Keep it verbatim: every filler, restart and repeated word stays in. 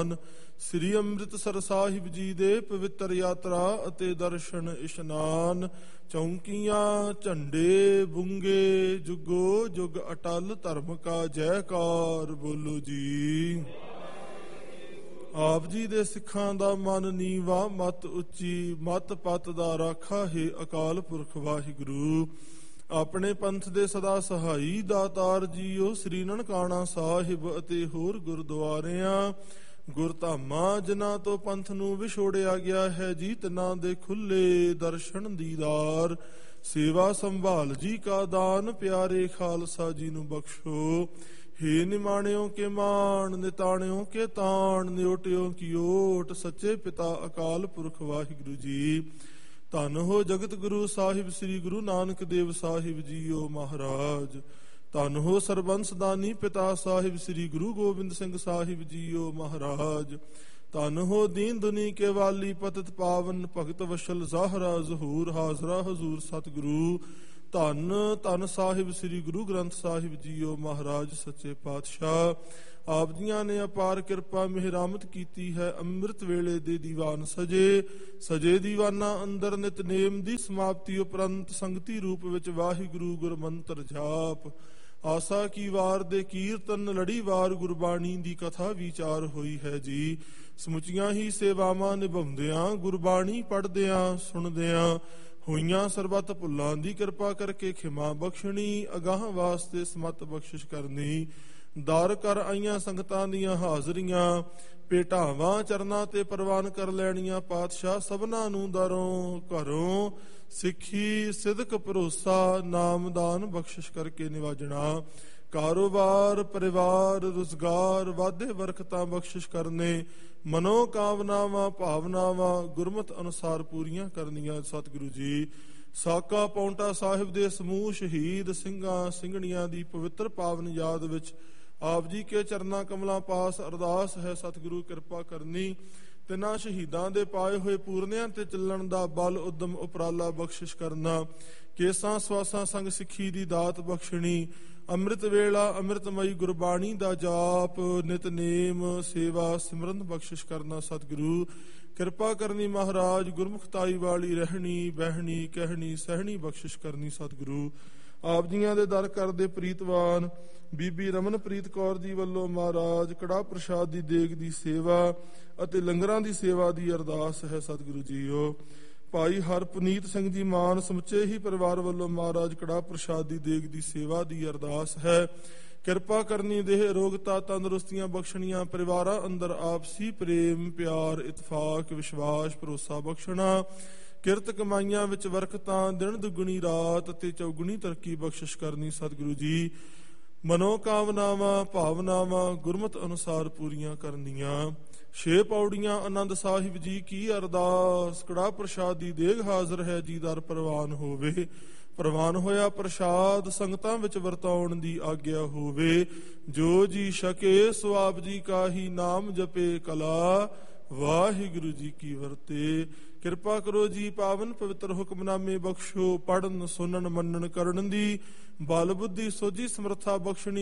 ਦੀਵਾਨ ਸ੍ਰੀ ਅੰਮ੍ਰਿਤਸਰ ਸਾਹਿਬ ਜੀ ਦੇ ਪਵਿੱਤਰ ਯਾਤਰਾ ਅਤੇ ਦਰਸ਼ਨ ਇਸ਼ਨਾਨ। ਚੌਂਕੀਆਂ ਝੰਡੇ ਬੁੰਗੇ ਜੁਗੋ ਜੁਗ ਅਟਲ ਧਰਮ ਕਾ ਜੈਕਾਰ ਬੋਲੋ ਜੀ। ਆਪ ਜੀ ਦੇ ਸਿੱਖਾਂ ਦਾ ਮਨ ਨੀਵਾ ਮਤ ਉੱਚੀ ਮਤ ਪਤ ਦਾ ਰਾਖਾ ਹੈ ਅਕਾਲ ਪੁਰਖ ਵਾਹਿਗੁਰੂ। ਆਪਣੇ ਪੰਥ ਦੇ ਸਦਾ ਸਹਾਈ ਦਾਤਾਰ ਜੀਓ ਸ੍ਰੀ ਨਨਕਾਣਾ ਸਾਹਿਬ ਅਤੇ ਹੋਰ ਗੁਰਦੁਆਰਿਆਂ ਗੁਰਧਾਮਾਂ ਜਿਨ੍ਹਾਂ ਤੋਂ ਪੰਥ ਨੂੰ ਵਿਛੋੜਿਆ ਗਿਆ ਹੈ ਜੀ ਤਿਨਾਂ ਦੇ ਖੁੱਲੇ ਦਰਸ਼ਨ ਦੀਦਾਰ ਸੇਵਾ ਸੰਭਾਲ ਜੀ ਕਾ ਦਾਨ ਪਿਆਰੇ ਖਾਲਸਾ ਜੀ ਨੂੰ ਬਖਸ਼ੋ। ਹੇ ਨਿਮਾਣਿਓ ਕੇ ਮਾਣ ਨਿਤਾਣਿਓ ਕੇ ਤਾਣ ਨਿਓਟਿਓ ਕੀ ਓਟ ਸੱਚੇ ਪਿਤਾ ਅਕਾਲ ਪੁਰਖ ਵਾਹਿਗੁਰੂ ਜੀ। ਧੰਨ ਹੋ ਜਗਤ ਗੁਰੂ ਸਾਹਿਬ ਸ੍ਰੀ ਗੁਰੂ ਨਾਨਕ ਦੇਵ ਸਾਹਿਬ ਜੀਓ ਮਹਾਰਾਜ। ਧੰਨ ਹੋ ਸਰਬੰਸ ਦਾਨੀ ਪਿਤਾ ਸਾਹਿਬ ਸ੍ਰੀ ਗੁਰੂ ਗੋਬਿੰਦ ਸਿੰਘ ਸਾਹਿਬ ਜੀਓ ਮਹਾਰਾਜ। ਧੰਨ ਹੋ ਦੀਨ ਦੁਨੀ ਕੇ ਵਾਲੀ ਪਤਿਤ ਪਾਵਨ ਭਗਤ ਵਸ਼ਲ ਜ਼ਾਹਰਾ ਜ਼ਹੂਰ ਹਾਜ਼ਰਾ ਹਜ਼ੂਰ ਸਤਿਗੁਰੂ। ਧੰਨ ਧੰਨ ਸਾਹਿਬ ਸ੍ਰੀ ਗੁਰੂ ਗ੍ਰੰਥ ਸਾਹਿਬ ਜੀਓ ਮਹਾਰਾਜ ਸੱਚੇ ਪਾਤਸ਼ਾਹ। ਆਪ ਜੀਆਂ ਨੇ ਅਪਾਰ ਕਿਰਪਾ ਮਿਹਰਾਮਤ ਕੀਤੀ ਹੈ। ਅੰਮ੍ਰਿਤ ਵੇਲੇ ਦੇ ਦੀਵਾਨ ਸਜੇ ਸਜੇ ਦੀਵਾਨਾਂ ਅੰਦਰ ਨਿਤਨੇਮ ਦੀ ਸਮਾਪਤੀ ਉਪਰੰਤ ਸੰਗਤੀ ਰੂਪ ਵਿੱਚ ਵਾਹਿਗੁਰੂ ਗੁਰਮੰਤਰ ਜਾਪ ਆਸਾ ਕੀ ਵਾਰ ਦੇ ਕੀਰਤਨ ਲੜੀਵਾਰ ਗੁਰਬਾਣੀ ਦੀ ਕਥਾ ਵਿਚਾਰ ਹੋਈ ਹੈ ਜੀ। ਸਮੁੱਚੀਆਂ ਹੀ ਸੇਵਾਵਾਂ ਨਿਭਾਉਂਦਿਆਂ ਗੁਰਬਾਣੀ ਪੜ੍ਹਦਿਆਂ ਸੁਣਦਿਆਂ ਹੋਈਆਂ ਸਰਬੱਤ ਭੁੱਲਾਂ ਦੀ ਕਿਰਪਾ ਕਰਕੇ ਖਿਮਾ ਬਖਸ਼ਣੀ ਅਗਾਹ ਵਾਸਤੇ ਸਮਤ ਬਖਸ਼ਿਸ਼ ਕਰਨੀ। ਦਰ ਕਰ ਆਈਆਂ ਸੰਗਤਾਂ ਦੀਆਂ ਹਾਜ਼ਰੀਆਂ ਭੇਟਾਵਾਂ ਚਰਨਾਂ ਤੇ ਪ੍ਰਵਾਨ ਕਰ ਲੈਣੀਆਂ। ਪਾਤਸ਼ਾਹ ਸਭਨਾਂ ਨੂੰ ਦਰੋਂ ਘਰੋਂ ਸਿੱਖੀ ਸਿਦਕ ਭਰੋਸਾ ਨਾਮਦਾਨ ਬਖਸ਼ਿਸ਼ ਕਰਕੇ ਨਿਵਾਜਣਾ। ਕਾਰੋਬਾਰ ਪਰਿਵਾਰ ਰੁਜ਼ਗਾਰ ਵਾਧੇ ਬਰਕਤਾਂ ਬਖਸ਼ਿਸ਼ ਕਰਨੇ। ਮਨੋ ਕਾਮਨਾਵਾਂ ਭਾਵਨਾਵਾਂ ਗੁਰਮਤ ਅਨੁਸਾਰ ਪੂਰੀਆਂ ਕਰਨੀਆਂ। ਸਤਿਗੁਰੂ ਜੀ ਸਾਕਾ ਪੌਂਟਾ ਸਾਹਿਬ ਦੇ ਸਮੂਹ ਸ਼ਹੀਦ ਸਿੰਘਾਂ ਸਿੰਘਣੀਆਂ ਦੀ ਪਵਿੱਤਰ ਪਾਵਨ ਯਾਦ ਵਿੱਚ ਆਪ ਜੀ ਕੇ ਚਰਨਾਂ ਕਮਲਾਂ ਪਾਸ ਅਰਦਾਸ ਹੈ। ਸਤਿਗੁਰੂ ਕਿਰਪਾ ਕਰਨੀ। ਤਿੰਨਾਂ ਸ਼ਹੀਦਾਂ ਦੇ ਪਾਏ ਹੋਏ ਪੂਰਨਿਆਂ ਤੇ ਚੱਲਣ ਦਾ ਬਲ ਉਦਮ ਉਪਰਾਲਾ ਬਖਸ਼ਿਸ਼ ਕਰਨਾ। ਕੇਸਾਂ ਸਵਾਸਾਂ ਸੰਗ ਸਿੱਖੀ ਦੀ ਦਾਤ ਬਖਸ਼ਣੀ। ਅੰਮ੍ਰਿਤ ਵੇਲਾ ਅੰਮ੍ਰਿਤਮਈ ਗੁਰਬਾਣੀ ਦਾ ਜਾਪ ਨਿਤਨੇਮ ਸੇਵਾ ਸਿਮਰਨ ਬਖਸ਼ਿਸ਼ ਕਰਨਾ। ਸਤਿਗੁਰੂ ਕਿਰਪਾ ਕਰਨੀ ਮਹਾਰਾਜ। ਗੁਰਮੁਖਤਾਈ ਵਾਲੀ ਰਹਿਣੀ ਬਹਿਣੀ ਕਹਿਣੀ ਸਹਿਣੀ ਬਖਸ਼ਿਸ਼ ਕਰਨੀ। ਸਤਿਗੁਰੂ ਆਪ ਜੀਆਂ ਦੇ ਦਰ ਕਰਦੇ ਪ੍ਰੀਤਵਾਨ ਬੀਬੀ ਰਮਨਪ੍ਰੀਤ ਕੌਰ ਜੀ ਵੱਲੋਂ ਮਹਾਰਾਜ ਕੜਾਹ ਪ੍ਰਸ਼ਾਦ ਦੀ ਦੇਗ ਦੀ ਸੇਵਾ ਅਤੇ ਲੰਗਰਾਂ ਦੀ ਸੇਵਾ ਦੀ ਅਰਦਾਸ ਹੈ। ਸਤਿਗੁਰੂ ਜੀਓ ਭਾਈ ਹਰਪਨੀਤ ਸਿੰਘ ਜੀ ਮਾਨ ਸਮੁੱਚੇ ਹੀ ਪਰਿਵਾਰ ਵੱਲੋਂ ਮਹਾਰਾਜ ਕੜਾਹ ਪ੍ਰਸ਼ਾਦ ਦੀ ਦੇਗ ਦੀ ਸੇਵਾ ਦੀ ਅਰਦਾਸ ਹੈ। ਕਿਰਪਾ ਕਰਨੀ ਦੇਹ ਰੋਗਤਾ ਤੰਦਰੁਸਤੀਆਂ ਬਖਸ਼ਣੀਆਂ। ਪਰਿਵਾਰਾਂ ਅੰਦਰ ਆਪਸੀ ਪ੍ਰੇਮ ਪਿਆਰ ਇਤਫਾਕ ਵਿਸ਼ਵਾਸ ਭਰੋਸਾ ਬਖਸ਼ਣਾ। ਕਿਰਤ ਕਮਾਈਆਂ ਵਿੱਚ ਬਰਕਤਾਂ ਦਿਨ ਦੁਗਣੀ ਰਾਤ ਅਤੇ ਚੌਗੁਣੀ ਤਰੱਕੀ ਬਖਸ਼ਿਸ਼ ਕਰਨੀ। ਸਤਿਗੁਰੂ ਜੀ ਮਨੋ ਕਾਮਨਾਵਾਂ ਭਾਵਨਾਵਾਂ ਗੁਰਮਤ ਅਨੁਸਾਰ ਪੂਰੀਆਂ ਕਰਨੀਆਂ। ਛੇ ਪੌੜੀਆਂ ਆਨੰਦ ਸਾਹਿਬ ਜੀ ਕੀ ਅਰਦਾਸ ਕੜਾਹ ਪ੍ਰਸ਼ਾਦ ਦੀ ਦੇਗ ਹਾਜ਼ਰ ਹੈ ਜੀ ਦਰ ਪ੍ਰਵਾਨ ਹੋਵੇ। ਪ੍ਰਵਾਨ ਹੋਇਆ ਪ੍ਰਸ਼ਾਦ ਸੰਗਤਾਂ ਵਿੱਚ ਵਰਤਾਉਣ ਦੀ ਆਗਿਆ ਹੋਵੇ। ਜੋ ਜੀ ਛਕੇ ਸੋ ਆਪ ਜੀ ਕਾ ਹੀ ਨਾਮ ਜਪੇ ਕਲਾ ਵਾਹਿਗੁਰੂ ਜੀ ਕੀ ਵਰਤੇ। ਕਿਰਪਾ ਕਰੋ ਜੀ ਪਾਵਨ ਪਵਿੱਤਰ ਹੁਕਮਨਾਮੇ ਬਖਸ਼ੋ। ਪੜਨ ਸੁਣਨ ਮੰਨਣ ਕਰਨ ਦੀ ਬਲ ਬੁੱਧੀ ਸੋਝੀ ਸਮਰੱਥਾ ਬਖਸ਼ਣੀ।